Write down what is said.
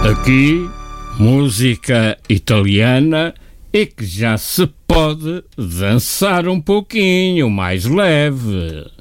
Aqui, música italiana e que já se pode dançar um pouquinho mais leve.